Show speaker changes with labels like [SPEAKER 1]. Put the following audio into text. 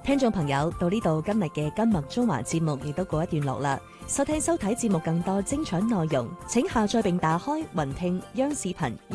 [SPEAKER 1] 聽眾朋友，到呢度今日嘅金麥中華節目亦都告一段落啦。收聽收睇節目更多精彩內容，請下載並打開雲聽央視頻。